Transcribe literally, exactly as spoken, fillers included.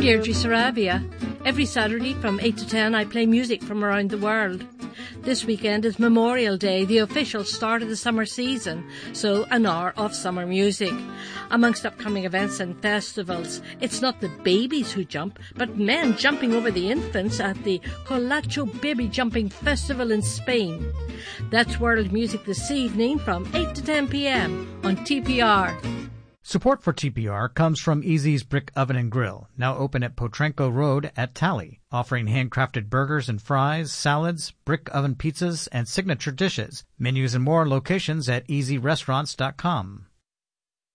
Deirdre Saravia. Every Saturday from eight to ten I play music from around the world. This weekend is Memorial Day, the official start of the summer season, so an hour of summer music. Amongst upcoming events and festivals, it's not the babies who jump, but men jumping over the infants at the Colacho Baby Jumping Festival in Spain. That's world music this evening from eight to ten p.m. on T P R. Support for T P R comes from Easy's Brick Oven and Grill, now open at Potranco Road at Tally, offering handcrafted burgers and fries, salads, brick oven pizzas, and signature dishes. Menus and more locations at easy restaurants dot com.